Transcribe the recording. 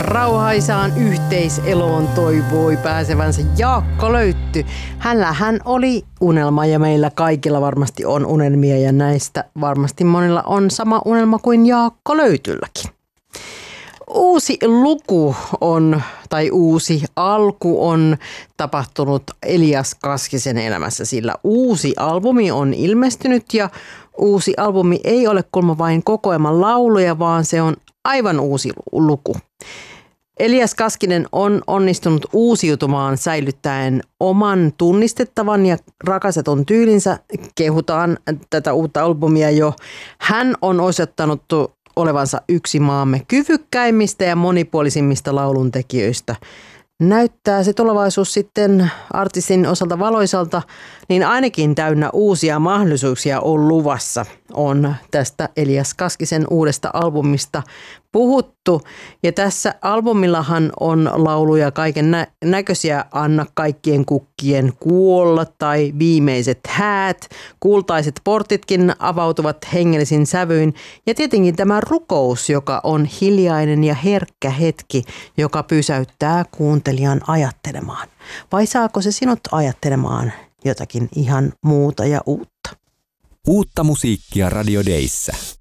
Rauhaisaan yhteiseloon toivoi pääsevänsä Jaakko Löytty. Hänellähän oli unelma ja meillä kaikilla varmasti on unelmia ja näistä varmasti monilla on sama unelma kuin Jaakko Löytylläkin. Uusi luku on, tai uusi alku on tapahtunut Elias Kaskisen elämässä, sillä uusi albumi on ilmestynyt ja uusi albumi ei ole kuulemma vain kokoelman lauluja, vaan se on aivan uusi luku. Elias Kaskinen on onnistunut uusiutumaan säilyttäen oman tunnistettavan ja rakastetun tyylinsä. Kehutaan tätä uutta albumia jo. Hän on osoittanut olevansa yksi maamme kyvykkäimmistä ja monipuolisimmista lauluntekijöistä. Näyttää se tulevaisuus sitten artistin osalta valoisalta, niin ainakin täynnä uusia mahdollisuuksia on luvassa. On tästä Elias Kaskisen uudesta albumista puhuttu. Ja tässä albumillahan on lauluja kaiken näköisiä, Anna kaikkien kukkien kuolla tai Viimeiset häät. Kultaiset portitkin avautuvat hengellisin sävyin. Ja tietenkin tämä rukous, joka on hiljainen ja herkkä hetki, joka pysäyttää kuuntelijan ajattelemaan. Vai saako se sinut ajattelemaan jotakin ihan muuta ja uutta? Uutta musiikkia Radio Dayssä.